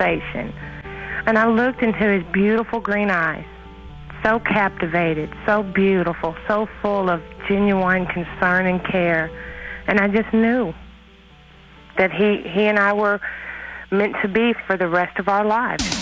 conversation. And I looked into his beautiful green eyes, so captivated, so beautiful, so full of genuine concern and care. And I just knew that he and I were meant to be for the rest of our lives.